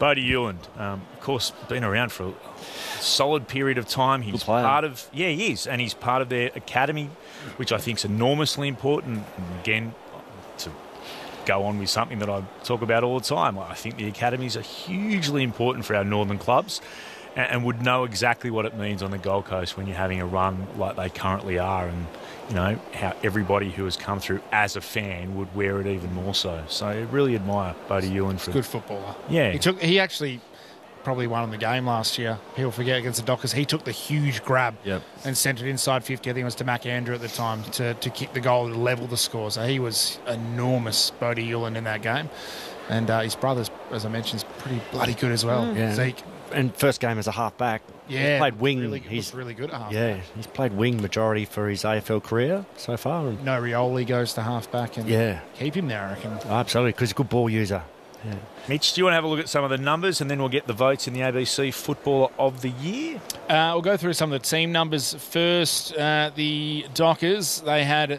Bodie Ewland, of course, been around for a solid period of time. He's part of... Yeah, he is. And he's part of their academy, which I think is enormously important. And again, to go on with something that I talk about all the time, I think the academies are hugely important for our northern clubs and would know exactly what it means on the Gold Coast when you're having a run like they currently are, and you know how everybody who has come through as a fan would wear it even more so. So I really admire Bodie Ewland for good footballer. Yeah, he actually probably won the game last year. People forget against the Dockers. He took the huge grab and sent it inside 50. I think it was to Mac Andrew at the time to kick the goal to level the score. So he was enormous, Bodie Ewland, in that game. And his brother's, as I mentioned, is pretty bloody good as well. Zeke. And first game as a half-back. Yeah. He's played wing. He's really good at half-back. Yeah, he's played wing majority for his AFL career so far. And no, Rioli goes to half-back and keep him there, I reckon. Absolutely, because he's a good ball user. Yeah. Mitch, do you want to have a look at some of the numbers and then we'll get the votes in the ABC Footballer of the Year? We'll go through some of the team numbers first. The Dockers, they had...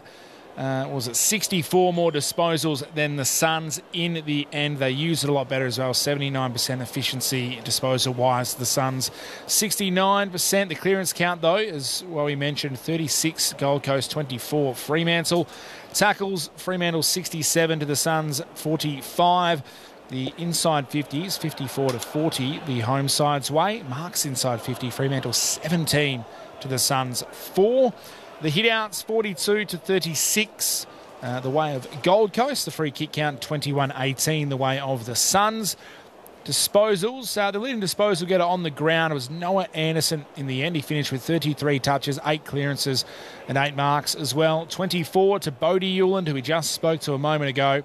64 more disposals than the Suns in the end. They used it a lot better as well. 79% efficiency disposal-wise. The Suns 69%. The clearance count, though, as well we mentioned, 36 Gold Coast, 24 Fremantle. Tackles, Fremantle 67 to the Suns 45. The inside 50s, 54 to 40, the home side's way. Marks inside 50, Fremantle 17 to the Suns 4. The hit-outs, 42 to 36, the way of Gold Coast. The free kick count, 21-18, the way of the Suns. Disposals, the leading disposal getter on the ground was Noah Anderson in the end. He finished with 33 touches, 8 clearances and 8 marks as well. 24 to Bodie Ewland, who we just spoke to a moment ago.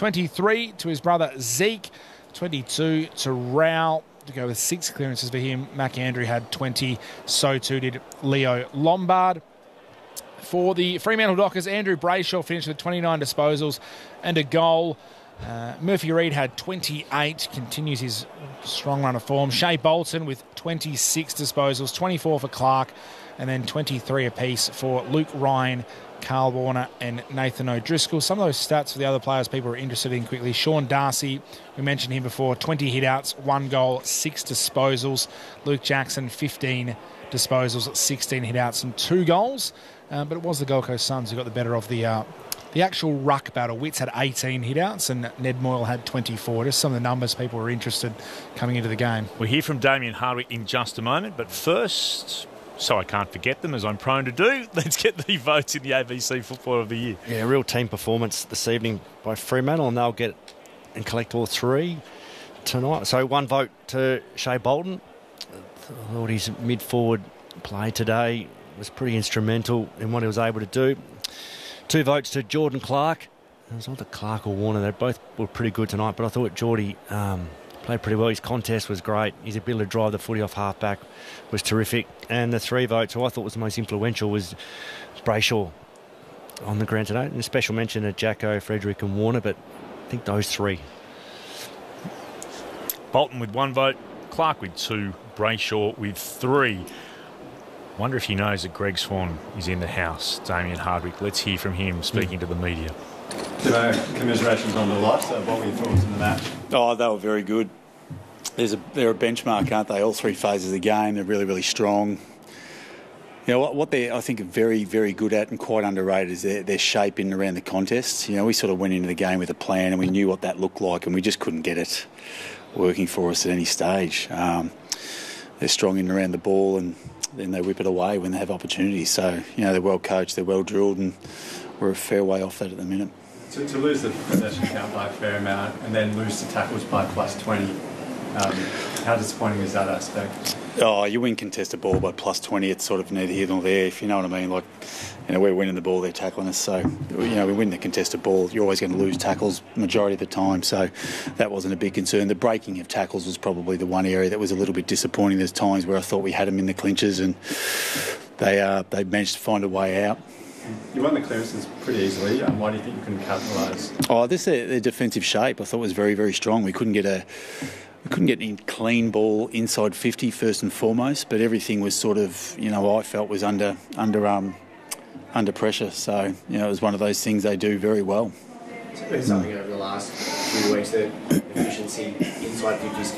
23 to his brother Zeke. 22 to Rao, to go with 6 clearances for him. Mac Andrew had 20, so too did Leo Lombard. For the Fremantle Dockers, Andrew Brayshaw finished with 29 disposals and a goal. Murphy Reid had 28, continues his strong run of form. Shea Bolton with 26 disposals, 24 for Clark, and then 23 apiece for Luke Ryan, Carl Warner and Nathan O'Driscoll. Some of those stats for the other players people are interested in quickly. Sean Darcy, we mentioned him before, 20 hit-outs, 1 goal, 6 disposals. Luke Jackson, 15 disposals, 16 hit-outs and 2 goals. But it was the Gold Coast Suns who got the better of the actual ruck battle. Witts had 18 hit-outs and Ned Moyle had 24. Just some of the numbers people were interested coming into the game. We'll hear from Damien Hardwick in just a moment, but first, so I can't forget them as I'm prone to do, let's get the votes in the ABC Footballer of the Year. Yeah, real team performance this evening by Fremantle, and they'll get and collect all 3 tonight. So 1 vote to Shea Bolton. I thought his mid-forward play today was pretty instrumental in what he was able to do. 2 votes to Jordan Clark. It was either Clark or Warner. They both were pretty good tonight, but I thought Geordie played pretty well. His contest was great. His ability to drive the footy off half-back was terrific. And the 3 votes who I thought was the most influential was Brayshaw on the ground today. And a special mention to Jacko, Frederick and Warner, but I think those 3. Bolton with 1 vote, Clark with 2, Brayshaw with 3. Wonder if he knows that Greg Swan is in the house. Damien Hardwick. Let's hear from him speaking to the media. Commiserations on the loss. What were your thoughts on the match? Oh, they were very good. They're a benchmark, aren't they? All 3 phases of the game. They're really, really strong. You know, what they I think are very, very good at and quite underrated is their shape in and around the contests. You know, we sort of went into the game with a plan and we knew what that looked like and we just couldn't get it working for us at any stage. They're strong in and around the ball and then they whip it away when they have opportunities. So, you know, they're well coached, they're well drilled, and we're a fair way off that at the minute. To lose the possession count by a fair amount and then lose to tackles by +20, how disappointing is that aspect? Oh, you win contested ball by +20, it's sort of neither here nor there, if you know what I mean. Like, you know, we're winning the ball, they're tackling us. So, you know, we win the contested ball, you're always going to lose tackles majority of the time. So that wasn't a big concern. The breaking of tackles was probably the one area that was a little bit disappointing. There's times where I thought we had them in the clinches and they managed to find a way out. You won the clearances pretty easily. Why do you think you couldn't capitalise? Oh, their defensive shape I thought was very, very strong. We couldn't get any clean ball inside 50 first and foremost, but everything was sort of, you know, I felt was under pressure. So, you know, it was one of those things they do very well. It's been something over the last few weeks that efficiency inside 50s